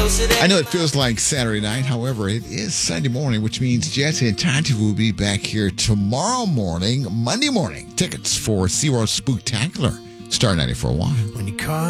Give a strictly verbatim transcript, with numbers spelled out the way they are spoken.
I know it feels like Saturday night. However, it is Sunday morning, which means Jesse and Tati will be back here tomorrow morning, Monday morning. Tickets for SeaWorld Spooktacular. Star ninety-four point one. When you call